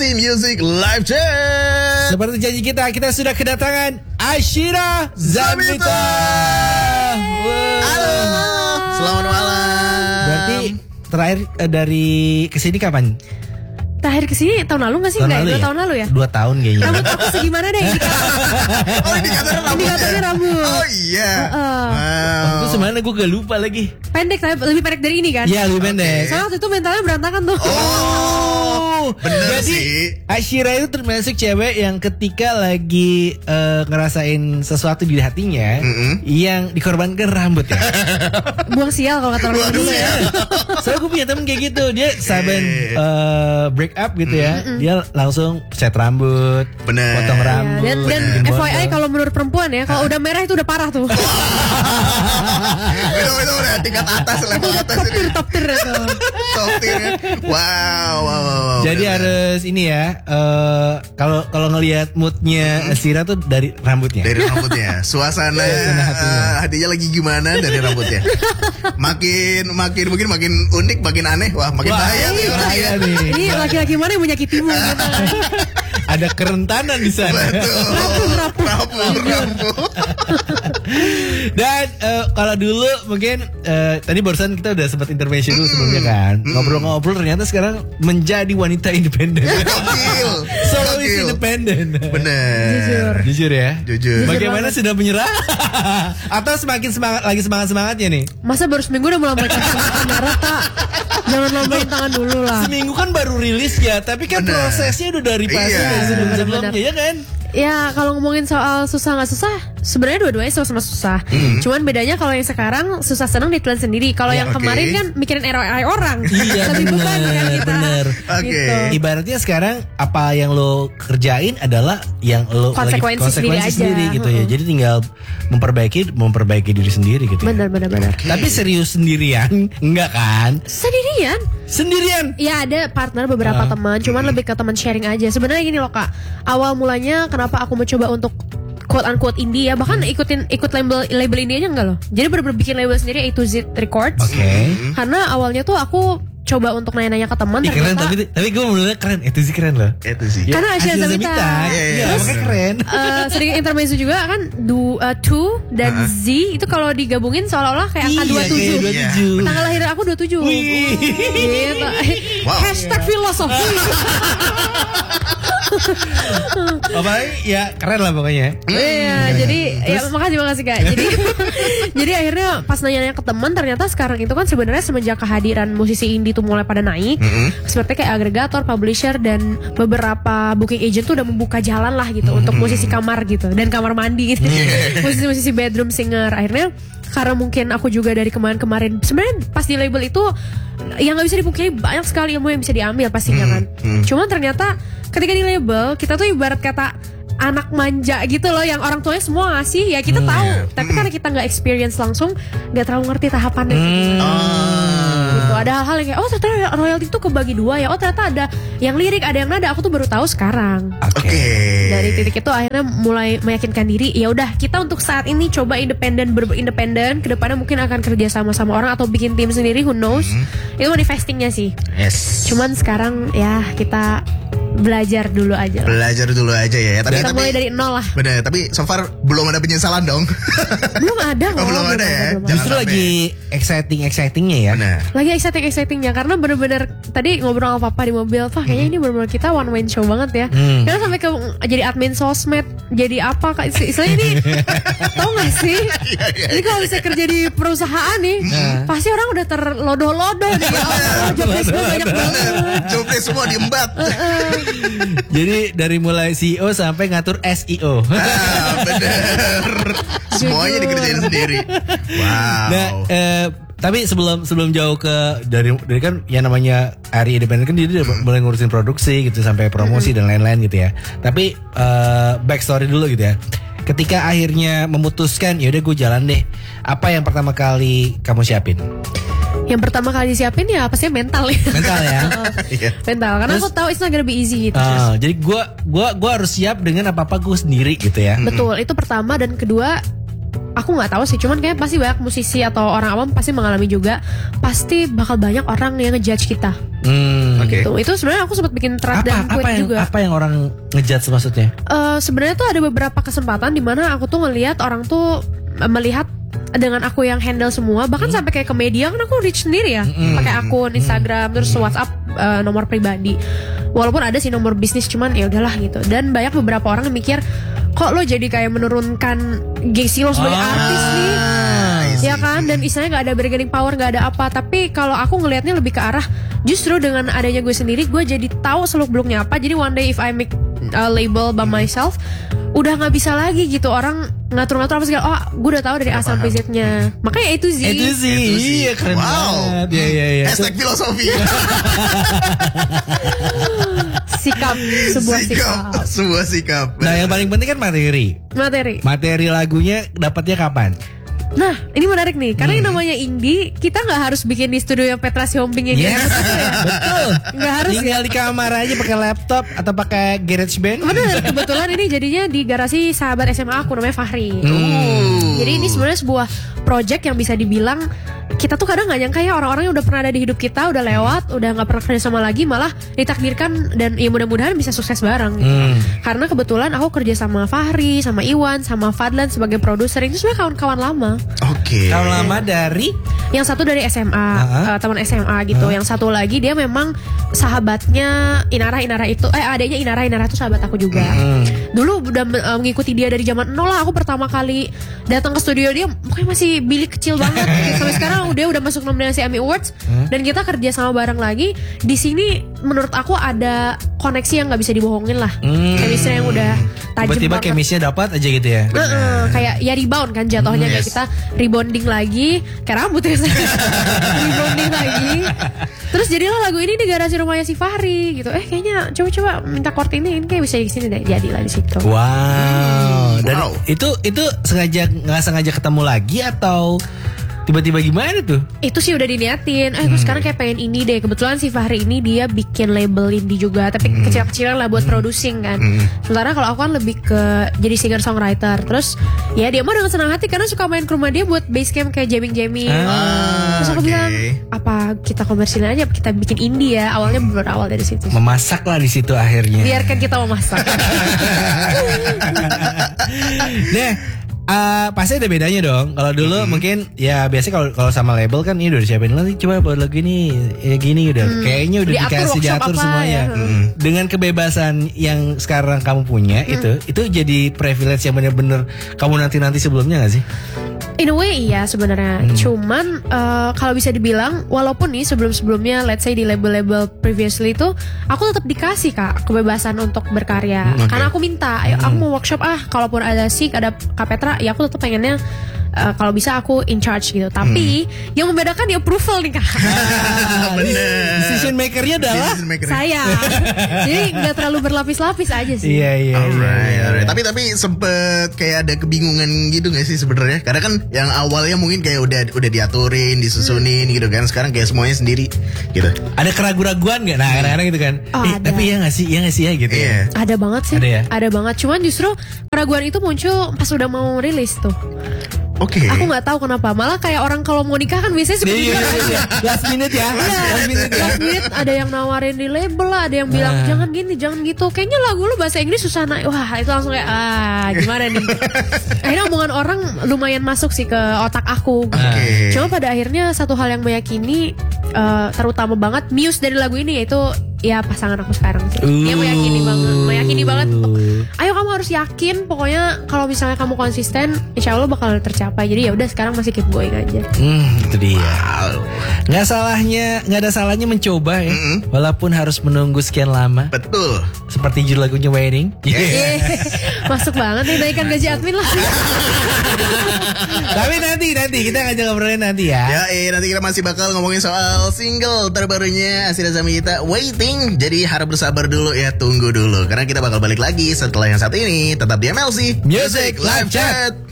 Easy Music Live Chat. Seperti janji kita sudah kedatangan Ashira Zamita. Halo, selamat malam. Berarti terakhir dari kesini kapan? Terakhir kesini tahun lalu gak sih? Enggak ya? 2 tahun lalu ya? 2 tahun kayaknya. Rambut aku segimana deh Oh, indikatornya rambut. Indikatornya rambut. Oh iya. Wow. Itu sebenarnya gue gak lupa lagi. Pendek, tapi lebih pendek dari ini kan? Iya, lebih pendek. Soalnya waktu itu mentalnya berantakan tuh. Bener Jadi sih. Ashira itu termasuk cewek yang ketika lagi ngerasain sesuatu di hatinya, yang dikorbankan rambut ya. Buang sial kalau kata orang dulu ya. Soalnya gue punya temen kayak gitu, dia saben break up gitu ya, dia langsung cat rambut, Bener. potong rambut. Dan bikin FYI bondo. kalau menurut perempuan ya, kalau udah merah itu udah parah tuh. Itu udah tingkat atas, level atas ini. Top tier itu. Top tier. Wow. Jadi harus ini ya, kalau ngelihat moodnya Ashira tuh dari rambutnya. Dari rambutnya, suasana hatinya lagi gimana dari rambutnya. Makin mungkin makin unik, makin aneh, wah makin bahaya nih orang ya. Ini laki-laki mana yang menyakitimu gitu. Ada kerentanan di sana. Rapuh. Dan kalau dulu mungkin tadi barusan kita udah sempat intervention dulu sebelumnya kan, ngobrol-ngobrol ternyata sekarang menjadi wanita independen. Solois independen. Bener. Jujur ya. Jujur. Bagaimana sudah menyerah? Atau semakin semangatnya nih? Masa baru seminggu udah mulai marah Kak? Jangan lambain tangan dulu lah. Seminggu kan baru rilis ya, tapi kan prosesnya udah dari pasti dari sebelum-sebelumnya ya kan? Ya kalau ngomongin soal susah nggak susah, sebenarnya dua-duanya sama-sama susah. Cuman bedanya kalau yang sekarang susah senang ditelan sendiri. Kalau yang kemarin kan mikirin ROI orang. Iya benar. Gitu. Ibaratnya sekarang apa yang lo kerjain adalah yang lo Konsekuensi sendiri aja. gitu ya. Jadi tinggal memperbaiki diri sendiri gitu. Benar. Tapi serius sendirian enggak kan? Sendirian. Ya ada partner beberapa teman, cuman lebih ke teman sharing aja. Sebenarnya gini loh Kak, awal mulanya kenapa aku mencoba untuk quote unquote indie ya, bahkan ikut label indie aja enggak loh. Jadi bener-bener bikin label sendiri A to Z Records. Karena awalnya tuh aku coba untuk nanya-nanya ke teman. Keren, tapi gue menurutnya keren. Itu sih keren loh. Itu sih. Karena Ashira Zamita. Terus makanya keren. Sedikit intermezzo juga kan, 2 dan Z itu kalau digabungin seolah-olah kayak angka 27. Tanggal lahir aku 27. Gitu. Hashtag filosofi. Ya keren lah pokoknya. Iya, jadi ya makasih Kak. Jadi akhirnya pas nanya-nanya ke teman, ternyata sekarang itu kan sebenarnya semenjak kehadiran musisi indie tuh mulai pada naik, seperti kayak agregator, publisher dan beberapa booking agent tuh udah membuka jalan lah gitu untuk musisi kamar gitu dan kamar mandi gitu. Musisi bedroom singer. Akhirnya karena mungkin aku juga dari kemarin sebenarnya pas di label itu yang nggak bisa dipungkiri banyak sekali ilmu yang bisa diambil pastinya kan. Cuman ternyata ketika di label kita tuh ibarat kata anak manja gitu loh, yang orang tuanya semua ngasih ya kita tahu, tapi karena kita nggak experience langsung, nggak terlalu ngerti tahapannya gitu. Ada hal-hal yang kayak ternyata royalty itu kebagi 2 ya, ternyata ada yang lirik, ada yang nada, aku tuh baru tahu sekarang. Dari titik itu akhirnya mulai meyakinkan diri, ya udah kita untuk saat ini coba independen, kedepannya mungkin akan kerja sama orang atau bikin tim sendiri, who knows. Itu manifestingnya sih. Cuman sekarang ya kita belajar dulu aja ya. Kita mulai dari nol lah. Bener, tapi so far belum ada penyesalan dong. Belum ada kok. Belum ada ya. Justru lagi excitingnya ya. Bener. Lagi excitingnya karena bener-bener tadi ngobrol sama papa di mobil, kayaknya ini bener-bener kita one man show banget ya. Karena sampai ke jadi admin sosmed, jadi apa Kak istilahnya ini. Tau gak sih? Ini kalau bisa kerja di perusahaan nih, pasti orang udah terlodoh-lodoh nih. Jobdesknya banyak banget. Jobdesk semua diembat. Jadi dari mulai CEO sampai ngatur SEO. Bener. Semuanya dikerjain sendiri. Wow. Nah, tapi sebelum jauh ke dari kan yang namanya Ari Independen kan dia mulai ngurusin produksi gitu sampai promosi dan lain-lain gitu ya. Tapi backstory dulu gitu ya. Ketika akhirnya memutuskan ya udah gue jalan deh, apa yang pertama kali kamu siapin? Yang pertama kali disiapin ya pastinya mental ya. Mental ya. Mental, karena aku tahu it's not gonna be easy gitu. Jadi gue harus siap dengan apa-apa gue sendiri gitu ya. Betul, itu pertama. Dan kedua, aku nggak tahu sih, cuman kayak pasti banyak musisi atau orang awam pasti mengalami juga, pasti bakal banyak orang yang ngejudge kita. Oke. Itu sebenarnya aku sempat bikin thread dan tweet juga. Apa yang orang ngejudge maksudnya? Sebenarnya tuh ada beberapa kesempatan di mana aku tuh ngelihat orang tuh melihat dengan aku yang handle semua, bahkan sampai kayak ke media kan aku reach sendiri ya, pakai akun Instagram, terus WhatsApp, nomor pribadi. Walaupun ada sih nomor bisnis, cuman ya udahlah gitu. Dan banyak beberapa orang yang mikir, kok lo jadi kayak menurunkan gengsi lo sebagai artis nih, ya kan? Dan istilahnya nggak ada bargaining power, nggak ada apa. Tapi kalau aku ngelihatnya lebih ke arah, justru dengan adanya gue sendiri, gue jadi tahu seluk beluknya apa. Jadi one day if I make a label by myself, udah nggak bisa lagi gitu orang ngatur-ngatur apa segala. Oh, gue udah tahu dari A sampai Z-nya. Makanya itu sih. Iya, keren banget. Iya. Hashtag filosofi. Sebuah sikap. Nah, yang paling penting kan materi. Materi lagunya dapatnya kapan? Nah, ini menarik nih, karena yang namanya indie, kita nggak harus bikin di studio yang Petra Siombing yang betul. Nggak harus. Tinggal di kamar aja pakai laptop atau pakai GarageBand. Bener, kebetulan ini jadinya di garasi sahabat SMA aku namanya Fahri. Jadi ini sebenarnya sebuah project yang bisa dibilang kita tuh kadang nggak nyangka ya, orang-orang yang udah pernah ada di hidup kita udah lewat, udah nggak pernah kerja sama lagi, malah ditakdirkan dan ya mudah-mudahan bisa sukses bareng. Karena kebetulan aku kerja sama Fahri, sama Iwan, sama Fadlan sebagai produser. Itu sebenarnya kawan-kawan lama. Oke. Kawan lama dari? Yang satu dari SMA, teman SMA gitu. Yang satu lagi dia memang sahabatnya Inara itu, adanya Inara itu sahabat aku juga. Dulu udah mengikuti dia dari zaman nol lah. Aku pertama kali datang ke studio dia, pokoknya masih bilik kecil banget. Sampai sekarang dia udah masuk nominasi Emmy Awards, dan kita kerja sama bareng lagi. Di sini menurut aku ada koneksi yang nggak bisa dibohongin lah. Chemistry yang udah tajam tiba-tiba banget. chemistry dapat aja gitu ya. Kayak ya rebound kan jatuhnya, kayak kita rebounding lagi, kayak rambut ya. Rebounding lagi. Terus jadilah lagu ini di garasi rumahnya si Fahri gitu. Kayaknya coba minta chord ini kayak bisa di sini deh, jadilah di situ. Wow. Dan itu sengaja nggak sengaja ketemu lagi atau tiba-tiba gimana tuh? Itu sih udah diniatin. Gue sekarang kayak pengen indie deh. Kebetulan si Fahri ini dia bikin label indie juga, tapi kecil-kecilan lah buat producing kan. Sementara kalau aku kan lebih ke jadi singer songwriter. Terus ya dia mah dengan senang hati karena suka main ke rumah dia buat base camp kayak jamming. Terus aku bilang, apa kita komersilin aja, kita bikin indie ya. Awalnya berawal dari situ. Memasak lah di situ akhirnya. Biarkan kita memasak. Pasti ada bedanya dong. Kalau dulu mungkin ya biasanya kalau sama label kan ini udah disiapin, nanti coba buat lagu ini ya gini udah kayaknya udah diatur semuanya. Dengan kebebasan yang sekarang kamu punya itu jadi privilege yang benar-benar kamu nanti sebelumnya nggak sih? In a way iya sebenarnya. Cuman kalau bisa dibilang, walaupun nih sebelum-sebelumnya let's say di label-label previously itu aku tetap dikasih Kak kebebasan untuk berkarya. Karena aku minta, ayo aku mau workshop kalaupun ada Sik, ada Kak Petra, ya aku tetap pengennya kalau bisa aku in charge gitu. Tapi yang membedakan di approval nih Kak. Bener. Decision makernya adalah saya. Jadi nggak terlalu berlapis-lapis aja sih. Iya. Alright. Tapi sempet kayak ada kebingungan gitu nggak sih sebenarnya? Karena kan yang awalnya mungkin kayak udah diaturin, disusunin gitu kan. Sekarang kayak semuanya sendiri gitu. Ada keraguan nggak? Nah kadang-kadang gitu kan. Tapi ya nggak sih ya gitu. Iya. Ada banget sih. Ada banget. Cuman justru keraguan itu muncul pas udah mau rilis tuh. Oke. Aku nggak tahu kenapa. Malah kayak orang kalau mau nikah kan biasanya suka last minute ya. Last minute ada yang nawarin di label lah, ada yang bilang jangan gini, jangan gitu. Kayaknya lagu lu bahasa Inggris susah naik. Wah, itu langsung kayak gimana nih. Akhirnya omongan orang lumayan masuk sih ke otak aku. Cuma pada akhirnya satu hal yang meyakini, terutama banget Muse dari lagu ini, yaitu ya pasangan aku sekarang sih. Dia meyakini banget untuk, ayo kamu harus yakin, pokoknya kalau misalnya kamu konsisten, insya Allah bakal tercapai. Jadi ya udah sekarang masih keep going aja. Itu dia. Nggak ada salahnya mencoba ya, walaupun harus menunggu sekian lama. Betul. Seperti judul lagunya Waiting. Masuk banget nih, naikkan gaji admin lah. Tapi nanti kita ngajak ngobrolin nanti ya. Nanti kita masih bakal ngomongin soal single terbarunya Asira Zamita, Waiting. Jadi harap bersabar dulu ya, tunggu dulu. Karena kita bakal balik lagi setelah yang satu ini. Tetap di MLC Music Live Chat.